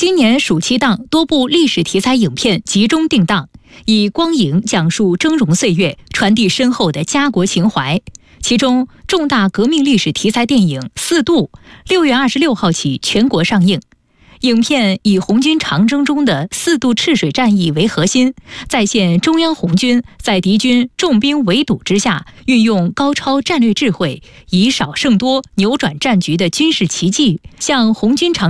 今年暑期档多部历史题材影片集中定档，以光影讲述峥嵘岁月，传递深厚的家国情怀。其中，重大革命历史题材电影《四渡》6月26号起全国上映。影片以红军长征中的四渡赤水战役为核心，再现中央红军在敌军重兵围堵之下，运用高超战略智慧，以少胜多，扭转战局的军事奇迹，向红军长